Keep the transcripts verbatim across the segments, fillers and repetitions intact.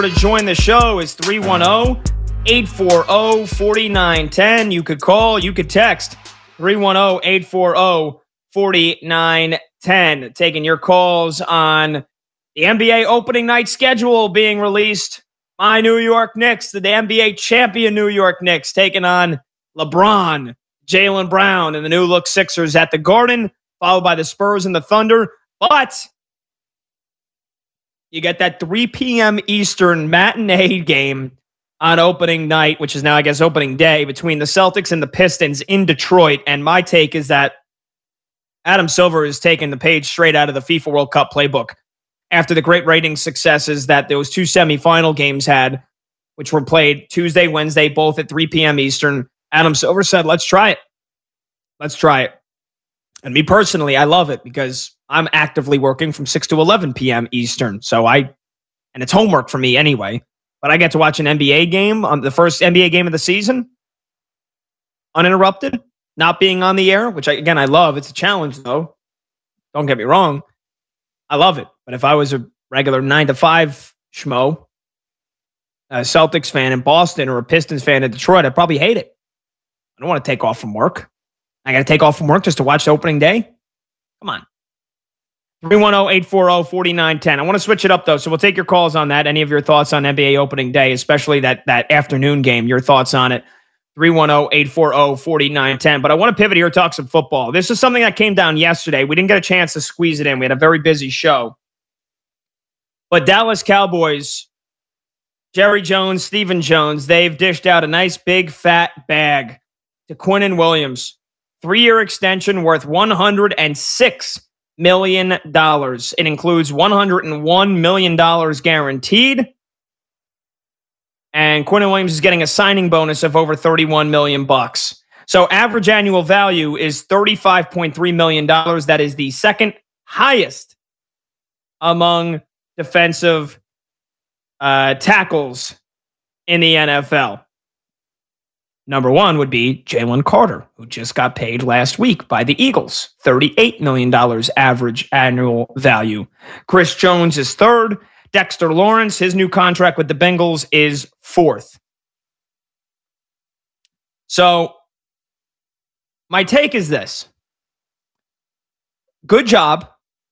To join the show is three one zero, eight four zero, four nine one zero. You could call, you could text three one zero, eight four zero, four nine one zero. Taking your calls on the N B A opening night schedule being released. My New York Knicks, the N B A champion New York Knicks, taking on LeBron, Jaylen Brown, and the new look Sixers at the Garden, followed by the Spurs and the Thunder. But you get that three p.m. Eastern matinee game on opening night, which is now, I guess, opening day, between the Celtics and the Pistons in Detroit. And my take is that Adam Silver is taking the page straight out of the FIFA World Cup playbook after the great rating successes that those two semifinal games had, which were played Tuesday, Wednesday, both at three p.m. Eastern. Adam Silver said, let's try it. Let's try it. And me personally, I love it because I'm actively working from six to eleven p.m. Eastern. So I, and it's homework for me anyway, but I get to watch an N B A game on the first N B A game of the season, uninterrupted, not being on the air, which I, again, I love. It's a challenge though. Don't get me wrong. I love it. But if I was a regular nine to five schmo, a Celtics fan in Boston or a Pistons fan in Detroit, I'd probably hate it. I don't want to take off from work. I got to take off from work just to watch the opening day. Come on. three one zero, eight four zero, four nine one zero. I want to switch it up, though, so we'll take your calls on that. Any of your thoughts on N B A opening day, especially that, that afternoon game, your thoughts on it. three one zero, eight four zero, four nine one zero. But I want to pivot here, talk some football. This is something that came down yesterday. We didn't get a chance to squeeze it in. We had a very busy show. But Dallas Cowboys, Jerry Jones, Stephen Jones, they've dished out a nice big fat bag to Quinnen Williams. Three-year extension worth one hundred six million dollars. It includes one hundred one million dollars guaranteed. And Quinnen Williams is getting a signing bonus of over thirty-one million bucks. So average annual value is thirty-five point three million dollars. That is the second highest among defensive uh, tackles in the N F L. Number one would be Jalen Carter, who just got paid last week by the Eagles. thirty-eight million dollars average annual value. Chris Jones is third. Dexter Lawrence, his new contract with the Bengals, is fourth. So, my take is this. Good job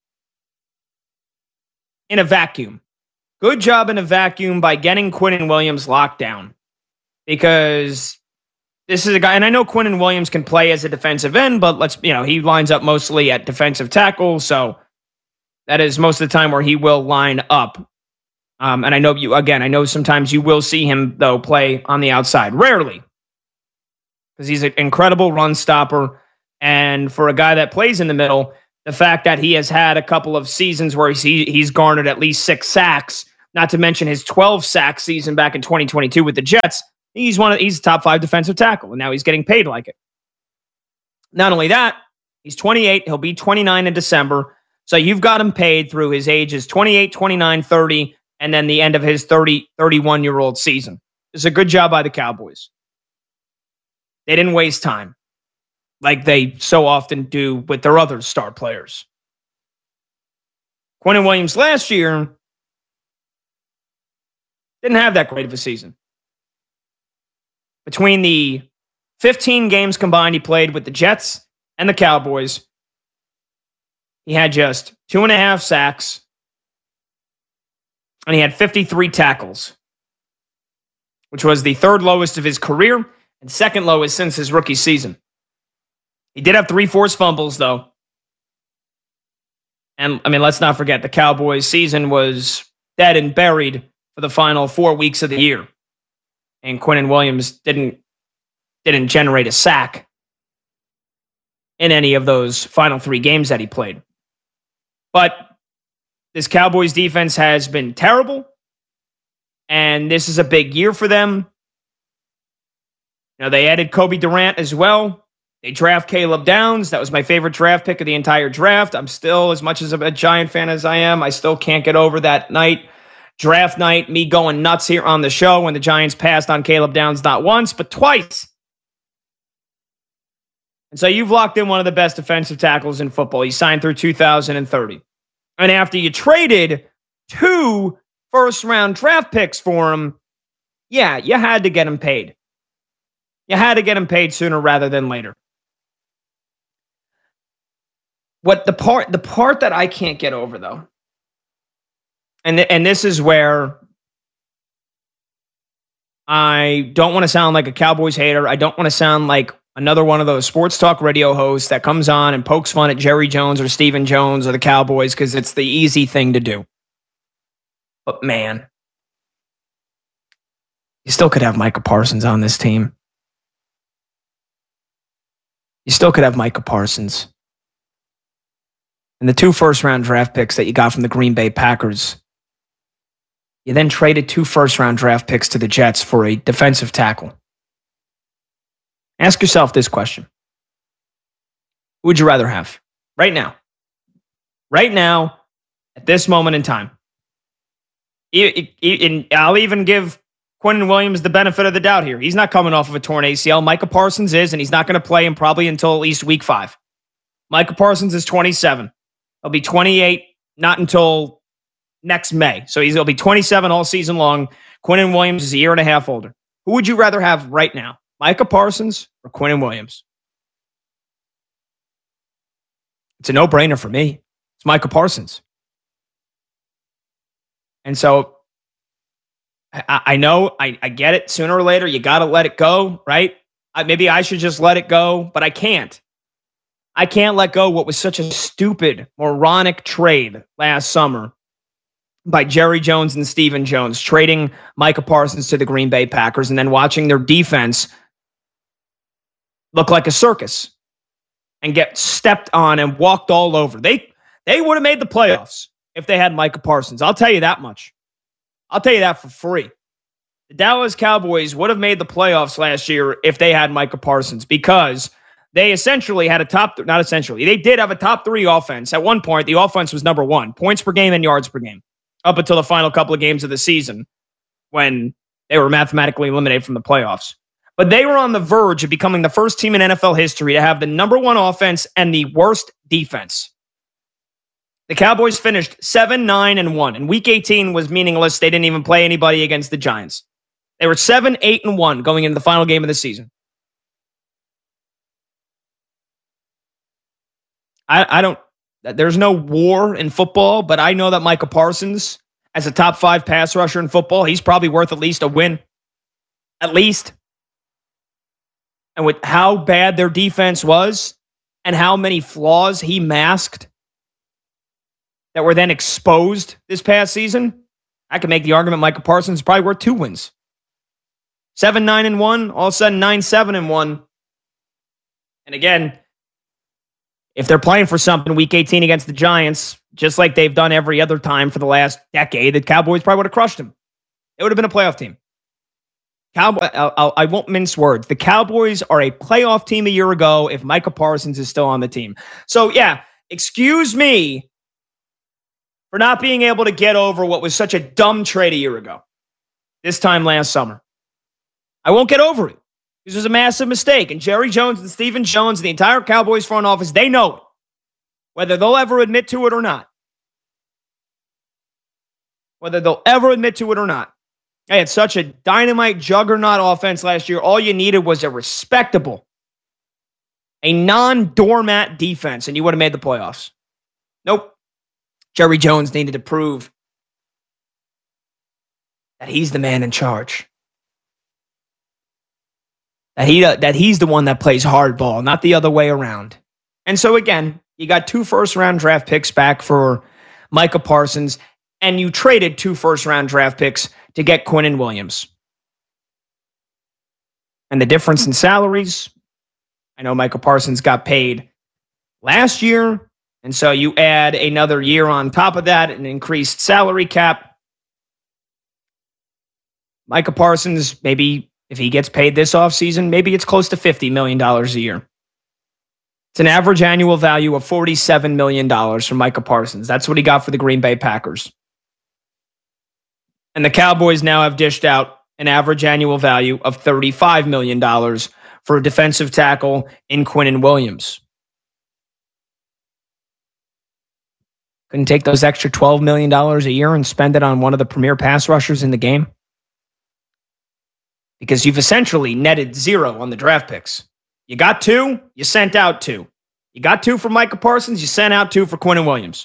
in a vacuum. Good job in a vacuum by getting Quinnen Williams locked down. Because this is a guy, and I know Quinnen Williams can play as a defensive end, but let's, you know, he lines up mostly at defensive tackle, so that is most of the time where he will line up. Um, and I know you, again, I know sometimes you will see him, though, play on the outside. Rarely. Because he's an incredible run stopper. And for a guy that plays in the middle, the fact that he has had a couple of seasons where he's, he's garnered at least six sacks, not to mention his twelve sack season back in twenty twenty-two with the Jets, he's one of he's a top five defensive tackle, and now he's getting paid like it. Not only that, he's twenty-eight. He'll be twenty-nine in December. So you've got him paid through his ages twenty-eight, twenty-nine, thirty, and then the end of his thirty, thirty-one-year-old season. It's a good job by the Cowboys. They didn't waste time like they so often do with their other star players. Quinnen Williams last year didn't have that great of a season. Between the fifteen games combined he played with the Jets and the Cowboys, he had just two and a half sacks, and he had fifty-three tackles, which was the third lowest of his career and second lowest since his rookie season. He did have three forced fumbles, though. And, I mean, let's not forget, the Cowboys' season was dead and buried for the final four weeks of the year. And Quinnen Williams didn't, didn't generate a sack in any of those final three games that he played. But this Cowboys defense has been terrible, and this is a big year for them. You know, they added Kobe Durant as well. They draft Caleb Downs. That was my favorite draft pick of the entire draft. I'm still, as much as a Giant fan as I am, I still can't get over that night. Draft night, me going nuts here on the show when the Giants passed on Caleb Downs not once, but twice. And so you've locked in one of the best defensive tackles in football. He signed through two thousand thirty. And after you traded two first round draft picks for him, yeah, you had to get him paid. You had to get him paid sooner rather than later. What the part, the part that I can't get over though, and and this is where I don't want to sound like a Cowboys hater. I don't want to sound like another one of those sports talk radio hosts that comes on and pokes fun at Jerry Jones or Stephen Jones or the Cowboys because it's the easy thing to do. But man, you still could have Micah Parsons on this team. You still could have Micah Parsons. And the two first-round draft picks that you got from the Green Bay Packers, you then traded two first-round draft picks to the Jets for a defensive tackle. Ask yourself this question. Who would you rather have? Right now. Right now, at this moment in time. And I'll even give Quinnen Williams the benefit of the doubt here. He's not coming off of a torn A C L. Micah Parsons is, and he's not going to play him probably until at least week five. Micah Parsons is twenty-seven. He'll be twenty-eight, not until next May. So he's, he'll be twenty-seven all season long. Quinnen Williams is a year and a half older. Who would you rather have right now? Micah Parsons or Quinnen Williams? It's a no-brainer for me. It's Micah Parsons. And so I, I know, I, I get it. Sooner or later, you got to let it go, right? I, maybe I should just let it go, but I can't. I can't let go what was such a stupid, moronic trade last summer by Jerry Jones and Stephen Jones, trading Micah Parsons to the Green Bay Packers and then watching their defense look like a circus and get stepped on and walked all over. They they would have made the playoffs if they had Micah Parsons. I'll tell you that much. I'll tell you that for free. The Dallas Cowboys would have made the playoffs last year if they had Micah Parsons because they essentially had a top, th- not essentially, they did have a top three offense. At one point, the offense was number one, points per game and yards per game, up until the final couple of games of the season when they were mathematically eliminated from the playoffs. But they were on the verge of becoming the first team in N F L history to have the number one offense and the worst defense. The Cowboys finished seven, nine, and one, and week eighteen was meaningless. They didn't even play anybody against the Giants. They were seven, eight, and one going into the final game of the season. I, I don't, there's no war in football, but I know that Micah Parsons, as a top five pass rusher in football, he's probably worth at least a win. At least. And with how bad their defense was and how many flaws he masked that were then exposed this past season, I could make the argument Micah Parsons is probably worth two wins. Seven, nine, and one, all of a sudden nine, seven, and one. And again, if they're playing for something week eighteen against the Giants, just like they've done every other time for the last decade, the Cowboys probably would have crushed them. It would have been a playoff team. Cowboy, I'll, I'll, I won't mince words. The Cowboys are a playoff team a year ago if Micah Parsons is still on the team. So yeah, excuse me for not being able to get over what was such a dumb trade a year ago, this time last summer. I won't get over it. This was a massive mistake. And Jerry Jones and Stephen Jones and the entire Cowboys front office, they know it, whether they'll ever admit to it or not. Whether they'll ever admit to it or not. They had such a dynamite juggernaut offense last year. All you needed was a respectable, a non-doormat defense, and you would have made the playoffs. Nope. Jerry Jones needed to prove that he's the man in charge. That he uh, that he's the one that plays hardball, not the other way around. And so again, you got two first-round draft picks back for Micah Parsons, and you traded two first-round draft picks to get Quinnen Williams. And the difference in salaries, I know Micah Parsons got paid last year, and so you add another year on top of that, an increased salary cap. Micah Parsons, maybe if he gets paid this offseason, maybe it's close to fifty million dollars a year. It's an average annual value of forty-seven million dollars for Micah Parsons. That's what he got for the Green Bay Packers. And the Cowboys now have dished out an average annual value of thirty-five million dollars for a defensive tackle in Quinnen Williams. Couldn't take those extra twelve million dollars a year and spend it on one of the premier pass rushers in the game? Because you've essentially netted zero on the draft picks. You got two, you sent out two. You got two for Micah Parsons, you sent out two for Quinnen Williams.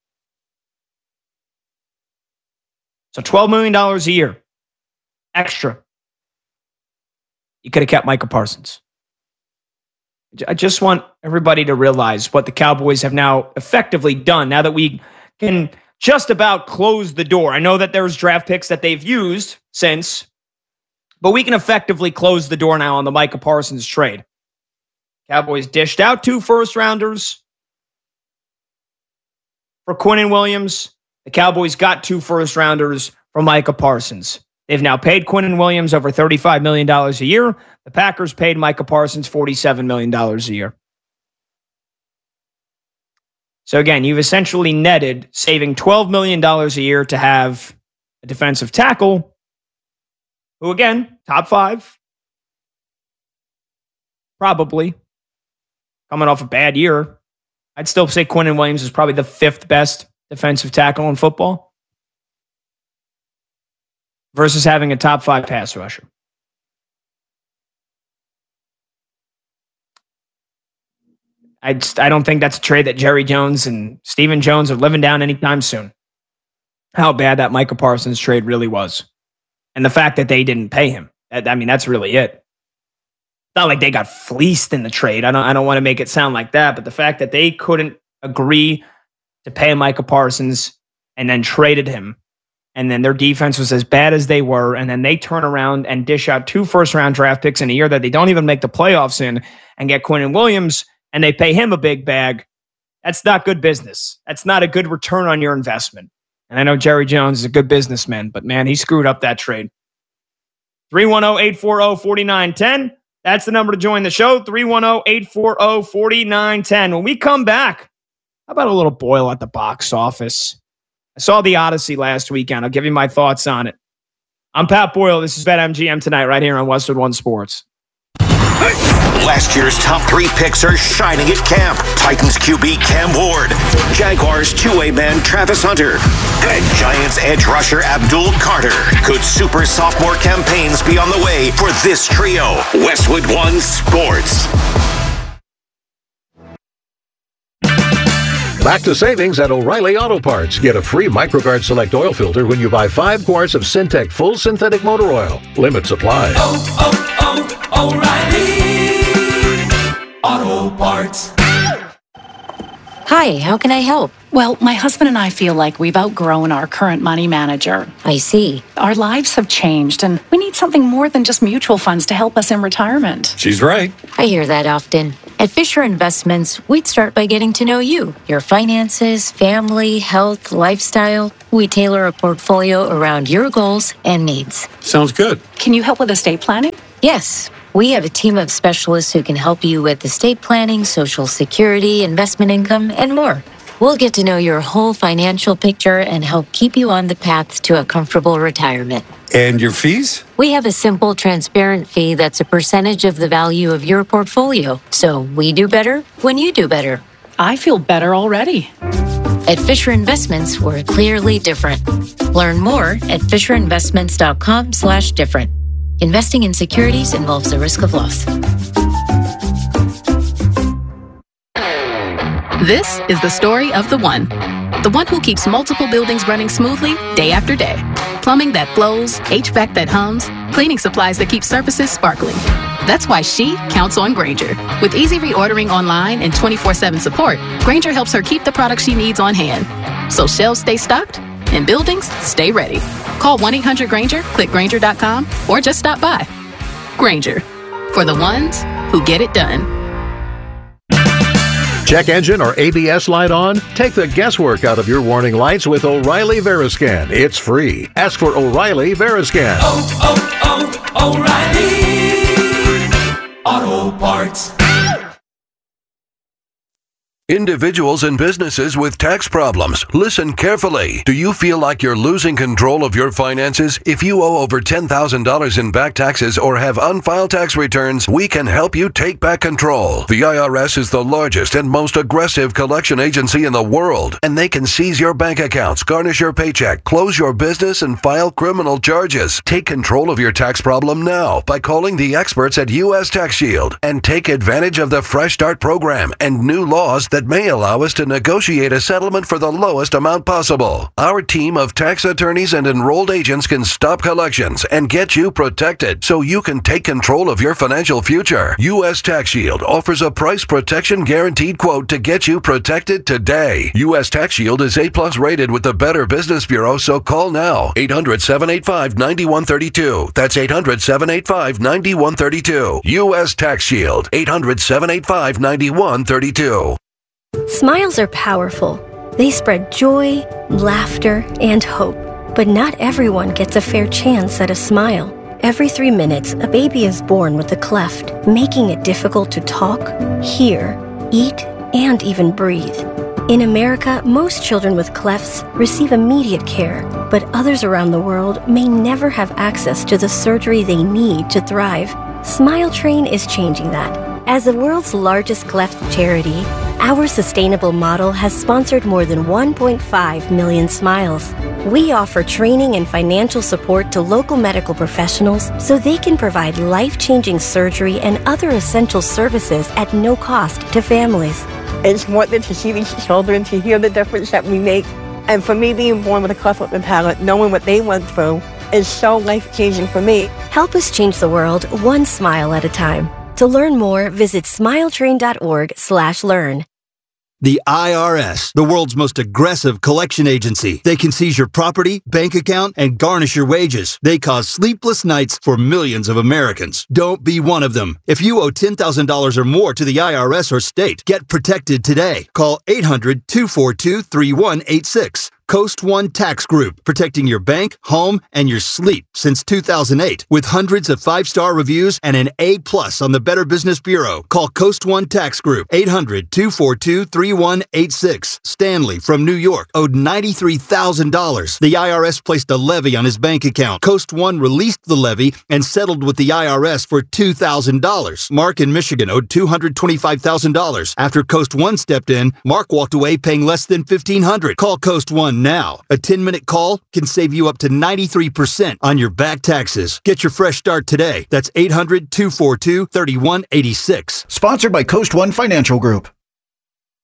So twelve million dollars a year extra. You could have kept Micah Parsons. I just want everybody to realize what the Cowboys have now effectively done now that we can just about close the door. I know that there's draft picks that they've used since, but we can effectively close the door now on the Micah Parsons trade. Cowboys dished out two first rounders for Quinnen Williams. The Cowboys got two first rounders for Micah Parsons. They've now paid Quinnen Williams over thirty-five million dollars a year. The Packers paid Micah Parsons forty-seven million dollars a year. So again, you've essentially netted saving twelve million dollars a year to have a defensive tackle who, again, top five. Probably. Coming off a bad year. I'd still say Quinnen Williams is probably the fifth best defensive tackle in football. Versus having a top five pass rusher. I just, I don't think that's a trade that Jerry Jones and Stephen Jones are living down anytime soon. How bad that Micah Parsons trade really was. And the fact that they didn't pay him. That, I mean, that's really it. It's not like they got fleeced in the trade. I don't, I don't want to make it sound like that, but the fact that they couldn't agree to pay Micah Parsons and then traded him, and then their defense was as bad as they were, and then they turn around and dish out two first-round draft picks in a year that they don't even make the playoffs in and get Quinnen Williams, and they pay him a big bag. That's not good business. That's not a good return on your investment. And I know Jerry Jones is a good businessman, but man, he screwed up that trade. three one zero, eight four zero, four nine one zero. That's the number to join the show, three one zero, eight four zero, four nine one zero. When we come back, how about a little Boyle at the box office? I saw The Odyssey last weekend. I'll give you my thoughts on it. I'm Pat Boyle. This is BetMGM tonight right here on Westwood One Sports. Last year's top three picks are shining at camp. Titans Q B Cam Ward, Jaguars two-way man Travis Hunter, and Giants edge rusher Abdul Carter. Could super sophomore campaigns be on the way for this trio? Westwood One Sports. Back to savings at O'Reilly Auto Parts. Get a free MicroGuard Select oil filter when you buy five quarts of Syntec Full Synthetic Motor Oil. Limit supply. Oh, oh, oh, O'Reilly Auto Parts. Hi, how can I help? Well, my husband and I feel like we've outgrown our current money manager. I see. Our lives have changed, and we need something more than just mutual funds to help us in retirement. She's right. I hear that often. At Fisher Investments, we'd start by getting to know you, your finances, family, health, lifestyle. We tailor a portfolio around your goals and needs. Sounds good. Can you help with estate planning? Yes. We have a team of specialists who can help you with estate planning, Social Security, investment income, and more. We'll get to know your whole financial picture and help keep you on the path to a comfortable retirement. And your fees? We have a simple, transparent fee that's a percentage of the value of your portfolio. So we do better when you do better. I feel better already. At Fisher Investments, we're clearly different. Learn more at fisherinvestments.com slash different. Investing in securities involves the risk of loss. This is the story of the one. The one who keeps multiple buildings running smoothly day after day. Plumbing that flows, H V A C that hums, cleaning supplies that keep surfaces sparkling. That's why she counts on Grainger. With easy reordering online and twenty-four seven support, Grainger helps her keep the products she needs on hand. So shelves stay stocked and buildings stay ready. Call one eight hundred Grainger, click Grainger dot com, or just stop by. Grainger, for the ones who get it done. Check engine or A B S light on? Take the guesswork out of your warning lights with O'Reilly Veriscan. It's free. Ask for O'Reilly Veriscan. Oh, oh, oh, O'Reilly Auto Parts. Individuals and businesses with tax problems, listen carefully. Do you feel like you're losing control of your finances? If you owe over ten thousand dollars in back taxes or have unfiled tax returns, we can help you take back control. The I R S is the largest and most aggressive collection agency in the world, and they can seize your bank accounts, garnish your paycheck, close your business, and file criminal charges. Take control of your tax problem now by calling the experts at U S Tax Shield and take advantage of the Fresh Start program and new laws that may allow us to negotiate a settlement for the lowest amount possible. Our team of tax attorneys and enrolled agents can stop collections and get you protected so you can take control of your financial future. U S Tax Shield offers a price protection guaranteed quote to get you protected today. U S Tax Shield is A plus rated with the Better Business Bureau, so call now. eight hundred, seven eight five, nine one three two. That's eight hundred, seven eight five, nine one three two. U S Tax Shield. eight hundred, seven eight five, nine one three two. Smiles are powerful. They spread joy, laughter, and hope. But not everyone gets a fair chance at a smile. Every three minutes, a baby is born with a cleft, making it difficult to talk, hear, eat, and even breathe. In America, most children with clefts receive immediate care, but others around the world may never have access to the surgery they need to thrive. Smile Train is changing that. As the world's largest cleft charity, our sustainable model has sponsored more than one point five million smiles. We offer training and financial support to local medical professionals so they can provide life-changing surgery and other essential services at no cost to families. It's wonderful to see these children, to hear the difference that we make. And for me, being born with a cleft lip and palate, knowing what they went through, is so life-changing for me. Help us change the world one smile at a time. To learn more, visit smiletrain.org slash learn. The I R S, the world's most aggressive collection agency. They can seize your property, bank account, and garnish your wages. They cause sleepless nights for millions of Americans. Don't be one of them. If you owe ten thousand dollars or more to the I R S or state, get protected today. Call eight hundred, two four two, three one eight six. Coast One Tax Group, protecting your bank, home, and your sleep since two thousand eight. With hundreds of five-star reviews and an A plus on the Better Business Bureau. Call Coast One Tax Group, eight hundred, two four two, three one eight six. Stanley from New York owed ninety-three thousand dollars. The I R S placed a levy on his bank account. Coast One released the levy and settled with the I R S for two thousand dollars. Mark in Michigan owed two hundred twenty-five thousand dollars. After Coast One stepped in, Mark walked away paying less than fifteen hundred dollars. Call Coast One now. A ten-minute call can save you up to ninety-three percent on your back taxes. Get your fresh start today. That's eight hundred, two four two, three one eight six. Sponsored by Coast One Financial Group.